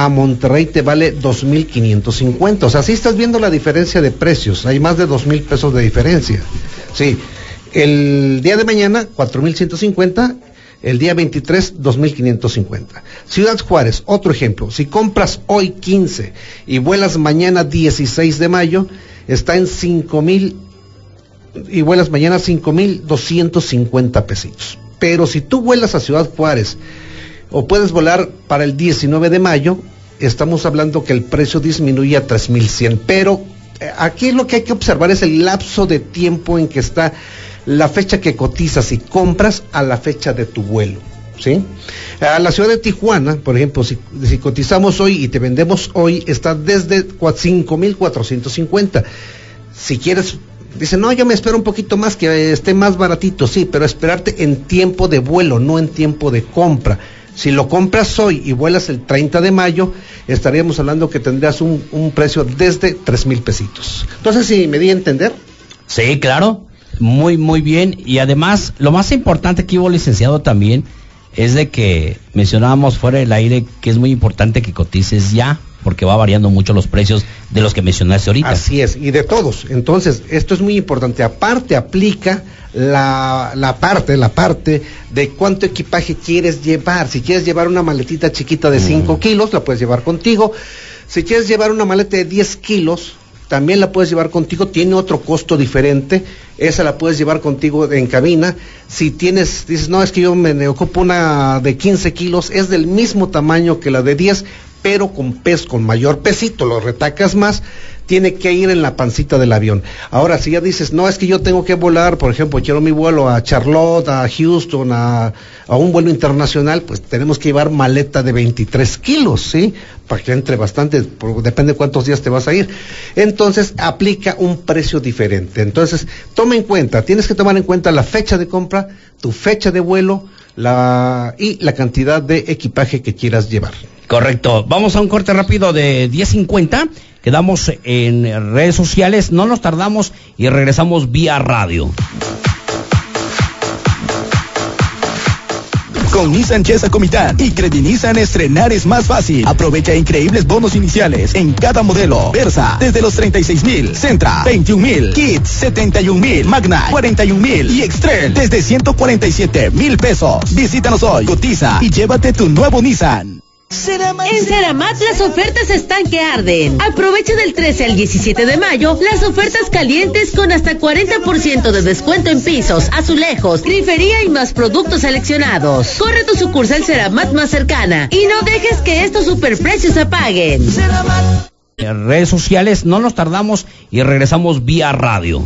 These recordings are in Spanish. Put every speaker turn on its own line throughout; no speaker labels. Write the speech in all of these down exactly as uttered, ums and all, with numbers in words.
a Monterrey te vale dos mil quinientos cincuenta. O sea, sí estás viendo la diferencia de precios. Hay más de dos mil pesos de diferencia. Sí. El día de mañana, cuatro mil ciento cincuenta. El día veintitrés, dos mil quinientos cincuenta. Ciudad Juárez, otro ejemplo. Si compras hoy quince y vuelas mañana dieciséis de mayo, está en cinco mil, y vuelas mañana cinco mil doscientos cincuenta pesitos. Pero si tú vuelas a Ciudad Juárez, o puedes volar para el diecinueve de mayo, estamos hablando que el precio disminuye a tres mil cien. Pero eh, aquí lo que hay que observar es el lapso de tiempo en que está la fecha que cotizas y compras a la fecha de tu vuelo, ¿sí? A la ciudad de Tijuana, por ejemplo, si, si cotizamos hoy y te vendemos hoy, está desde cinco mil cuatrocientos cincuenta. Si quieres, dice, no, yo me espero un poquito más, que esté más baratito, sí, pero esperarte en tiempo de vuelo, no en tiempo de compra. Si lo compras hoy y vuelas el treinta de mayo, estaríamos hablando que tendrías un, un precio desde tres mil pesitos. Entonces, ¿sí me di a entender?
Sí, claro. Muy, muy bien. Y además, lo más importante que hubo, licenciado, también, es de que mencionábamos fuera del aire que es muy importante que cotices ya, porque va variando mucho los precios de los que mencionaste ahorita.
Así es, y de todos. Entonces, esto es muy importante. Aparte, aplica la, la parte, la parte de cuánto equipaje quieres llevar. Si quieres llevar una maletita chiquita de cinco mm. kilos, la puedes llevar contigo. Si quieres llevar una maleta de diez kilos, también la puedes llevar contigo, tiene otro costo diferente, esa la puedes llevar contigo en cabina. Si tienes, dices, no, es que yo me ocupo una de quince kilos, es del mismo tamaño que la de diez, pero con peso, con mayor pesito, lo retacas más, tiene que ir en la pancita del avión. Ahora, si ya dices, no, es que yo tengo que volar, por ejemplo, quiero mi vuelo a Charlotte, a Houston, a, a un vuelo internacional, pues tenemos que llevar maleta de veintitrés kilos, ¿sí? Para que entre bastante, depende de cuántos días te vas a ir. Entonces, aplica un precio diferente. Entonces, toma en cuenta, tienes que tomar en cuenta la fecha de compra, tu fecha de vuelo, la y la cantidad de equipaje que quieras llevar.
Correcto. Vamos a un corte rápido de diez cincuenta. Quedamos en redes sociales, no nos tardamos y regresamos vía radio.
Con Nissan Chesa Comitán y Credit Nissan, estrenar es más fácil. Aprovecha increíbles bonos iniciales en cada modelo. Versa desde los treinta y seis mil, Sentra veintiún mil, Kids setenta y un mil, Magna cuarenta y un mil y X-Trail desde ciento cuarenta y siete mil pesos. Visítanos hoy, cotiza y llévate tu nuevo Nissan.
En Ceramat las ofertas están que arden. Aprovecha del trece al diecisiete de mayo las ofertas calientes con hasta cuarenta por ciento de descuento en pisos, azulejos, grifería y más productos seleccionados. Corre a tu sucursal Ceramat más cercana y no dejes que estos superprecios se apaguen.
En redes sociales, no nos tardamos y regresamos vía radio.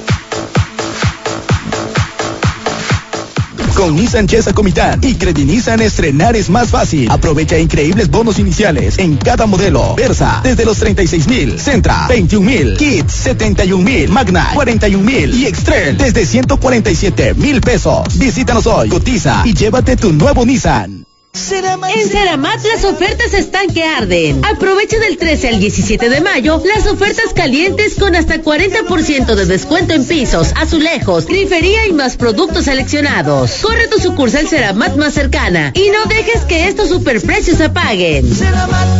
Con Nissan Chesa Comitán y Credit Nissan, estrenar es más fácil. Aprovecha increíbles bonos iniciales en cada modelo. Versa desde los treinta y seis mil, Sentra veintiún mil, Kids setenta y un mil, Magna cuarenta y un mil y X-Trail desde ciento cuarenta y siete mil pesos. Visítanos hoy, cotiza y llévate tu nuevo Nissan.
En Ceramat las ofertas están que arden. Aprovecha del trece al diecisiete de mayo las ofertas calientes con hasta cuarenta por ciento de descuento en pisos, azulejos, grifería y más productos seleccionados. Corre a tu sucursal Ceramat más cercana y no dejes que estos superprecios se apaguen.